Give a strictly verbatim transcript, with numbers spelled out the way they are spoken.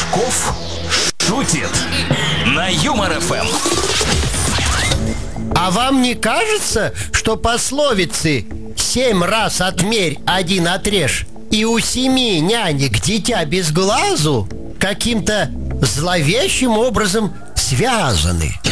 Казаков шутит на Юмор эф эм. А вам не кажется, что пословицы «семь раз отмерь, один отрежь» и «у семи нянек дитя без глазу» каким-то зловещим образом связаны?